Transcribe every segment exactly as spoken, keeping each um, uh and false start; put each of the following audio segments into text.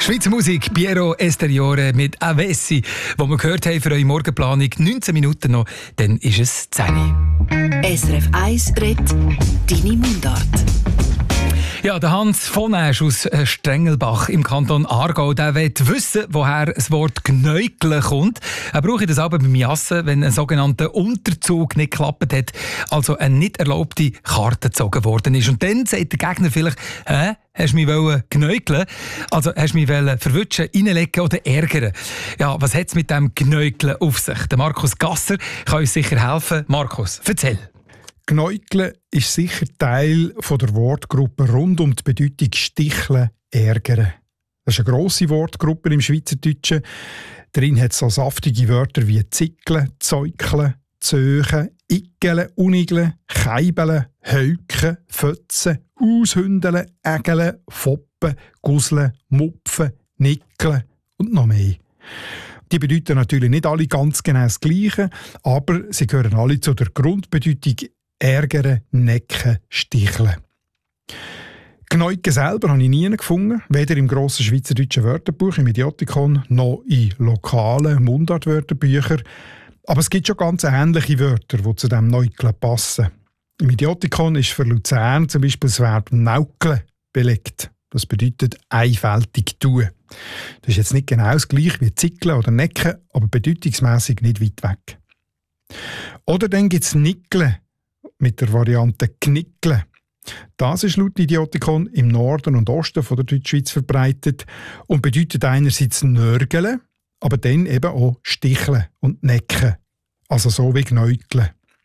Schweizer Musik, Piero Esteriore mit Avessi, wo wir gehört haben für eure Morgenplanung. neunzehn Minuten noch, dann ist es zehn Uhr. S R F eins redet deine Mundart. Ja, der Hans von Asch aus Strengelbach im Kanton Aargau, der will wissen, woher das Wort «gnäugle» kommt. Er braucht das aber beim Jassen, wenn ein sogenannter Unterzug nicht geklappt hat, also eine nicht erlaubte Karte gezogen worden ist. Und dann sagt der Gegner vielleicht, hä? Hast du mich gnäugeln? Also hast du mich verwutschen, reinlegen oder ärgern? Ja, was hat es mit dem Gnäugeln auf sich? Der Markus Gasser kann uns sicher helfen. Markus, erzähl. Gnäugeln ist sicher Teil von der Wortgruppe rund um die Bedeutung sticheln, ärgern. Das ist eine grosse Wortgruppe im Schweizerdeutschen. Darin hat es so saftige Wörter wie zickeln, zäukeln, zöchen, iggeln, unigeln, keibeln, heuken, fötzen, aushündeln, ägeln, foppen, gusseln, mupfen, nickeln und noch mehr. Die bedeuten natürlich nicht alle ganz genau das Gleiche, aber sie gehören alle zu der Grundbedeutung ärgern, necken, sticheln. Gnäugen selber habe ich nie gefunden, weder im grossen schweizerdeutschen Wörterbuch, im Idiotikon, noch in lokalen Mundartwörterbüchern. Aber es gibt schon ganz ähnliche Wörter, die zu diesem Gnäugeln passen. Im Idiotikon ist für Luzern zum Beispiel das Verb «naukeln» belegt. Das bedeutet einfältig tun. Das ist jetzt nicht genau das gleiche wie zickeln oder necken, aber bedeutungsmässig nicht weit weg. Oder dann gibt es «nickeln» mit der Variante «knickeln». Das ist laut Idiotikon im Norden und Osten von der Deutschschweiz verbreitet und bedeutet einerseits «nörgeln», aber dann eben auch «sticheln» und «necken». Also so wie «gnäugeln».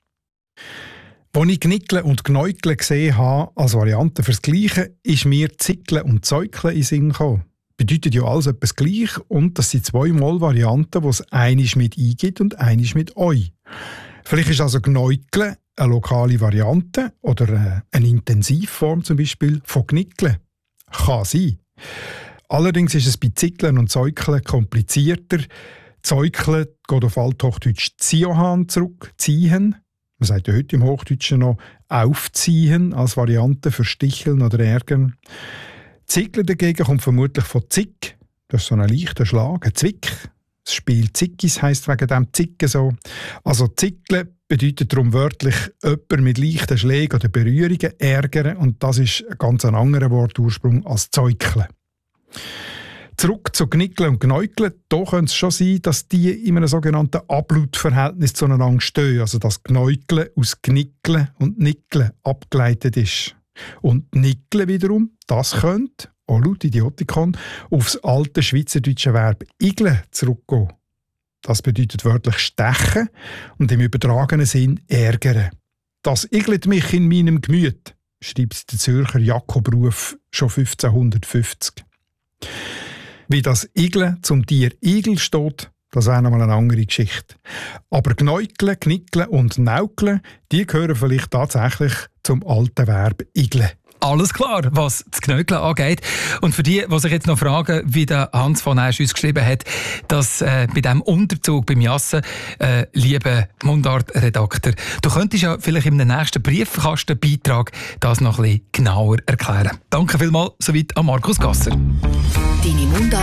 Als ich «Knickeln» und «Gnäugeln» gesehen habe, als Variante fürs Gleiche, ist mir «Zickeln» und «Zäukeln» in den Sinn gekommen. Bedeutet ja alles etwas gleich und das sind zweimal Varianten, die es einisch mit «i» gibt und einisch mit «oi». Vielleicht ist also «Gnäugeln» eine lokale Variante oder eine Intensivform zum Beispiel von «Knickeln». Kann sein. Allerdings ist es bei «Zickeln» und «Zäukeln» komplizierter. «Zäukeln» geht auf Althochdeutsch «ziohan» zurück, «ziehen». Man sagt ja heute im Hochdeutschen noch «aufziehen» als Variante für «sticheln» oder «ärgern». «Zickeln» dagegen kommt vermutlich von «zick». Das ist so ein leichter Schlag, ein Zwick. Das Spiel «Zickis» heisst wegen dem «Zicken» so. Also «Zickeln» bedeutet darum wörtlich jemand mit leichten Schlägen oder Berührungen ärgern und das ist ein ganz anderer Wortursprung als «Zäukeln». Zurück zu «Knickeln» und «Gnäugeln». Da könnte es schon sein, dass die in einem sogenannten Ablautverhältnis zueinander stehen. Also dass «Gnäugeln» aus «Knickeln» und «Nickeln» abgeleitet ist. Und «Nickeln» wiederum, das könnte, auch laut Idiotikon, auf das alte schweizerdeutsche Verb «igeln» zurückgehen. Das bedeutet wörtlich «stechen» und im übertragenen Sinn «ärgern». «Das igelt mich in meinem Gemüt», schreibt der Zürcher Jakob Ruf schon fünfzehnhundertfünfzig. Wie das Igeln zum Tier Igel steht, das wäre nochmal eine andere Geschichte. Aber Gnäugeln, Knickeln und Naukeln, die gehören vielleicht tatsächlich zum alten Verb «igeln». Alles klar, was das Gnäugeln angeht. Und für die, die sich jetzt noch fragen, wie der Hans von Asch uns geschrieben hat, dass äh, bei diesem Unterzug beim Jassen, äh, lieber Mundart-Redakteur, du könntest ja vielleicht im nächsten Briefkastenbeitrag das noch ein bisschen genauer erklären. Danke vielmals, soweit an Markus Gasser. Deine Mundart